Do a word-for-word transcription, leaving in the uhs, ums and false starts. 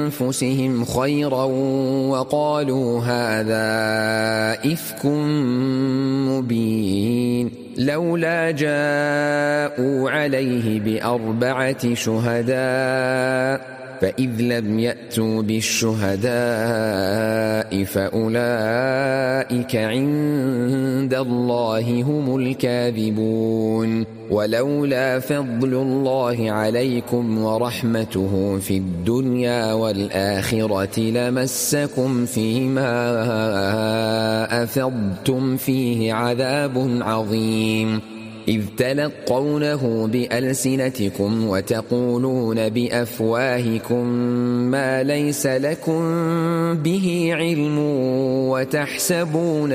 أنفسهم خيرا وقالوا هذا إفك مبين لولا جاءوا عليه بأربعة شهداء فإذ لم يأتوا بالشهداء فأولئك عند الله هم الكاذبون ولولا فضل الله عليكم ورحمته في الدنيا والآخرة لمسكم فيما أفضتم فيه عذاب عظيم إذ تلقونه بألسنتكم وتقولون بأفواهكم ما ليس لكم به علم وتحسبون